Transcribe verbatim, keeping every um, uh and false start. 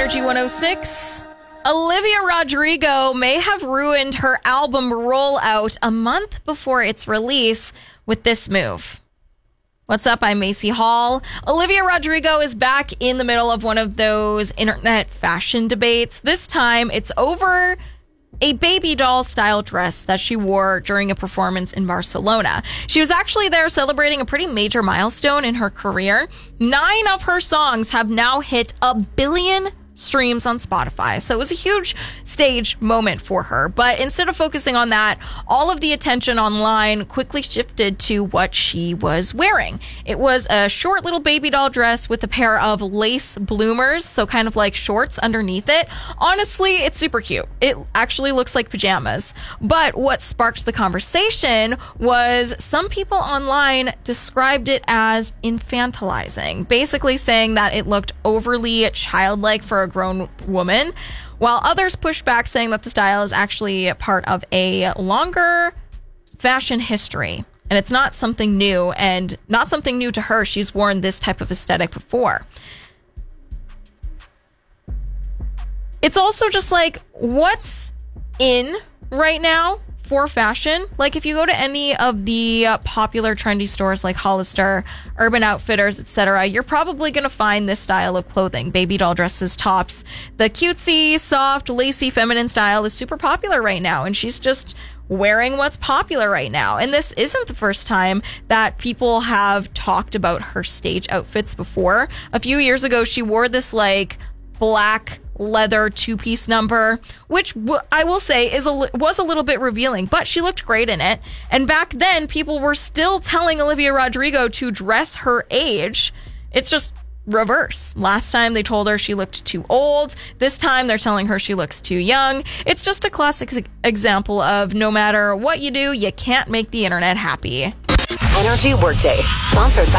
Energy one oh six. Olivia Rodrigo may have ruined her album rollout a month before its release with this move. What's up? I'm Macy Hall. Olivia Rodrigo is back in the middle of one of those internet fashion debates. This time, it's over a baby doll style dress that she wore during a performance in Barcelona. She was actually there celebrating a pretty major milestone in her career. Nine of her songs have now hit a billion streams on Spotify. So it was a huge stage moment for her. But instead of focusing on that, all of the attention online quickly shifted to what she was wearing. It was a short little baby doll dress with a pair of lace bloomers, so kind of like shorts underneath it. Honestly, it's super cute. It actually looks like pajamas. But what sparked the conversation was some people online described it as infantilizing, basically saying that it looked overly childlike for a grown woman, while others pushed back saying that the style is actually part of a longer fashion history and it's not something new and not something new to her. She's worn this type of aesthetic before. It's also just like, what's in right now for fashion? Like, if you go to any of the uh, popular trendy stores like Hollister, Urban Outfitters, et cetera, you're probably going to find this style of clothing. Baby doll dresses, tops. The cutesy, soft, lacy, feminine style is super popular right now, and she's just wearing what's popular right now. And this isn't the first time that people have talked about her stage outfits before. A few years ago, she wore this, like, black leather two-piece number, which w- I will say is a li- was a little bit revealing, but she looked great in it. And back then, people were still telling Olivia Rodrigo to dress her age. It's just reverse. Last time they told her she looked too old. This time they're telling her she looks too young. It's just a classic ex- example of no matter what you do, you can't make the internet happy. Energy Workday, sponsored by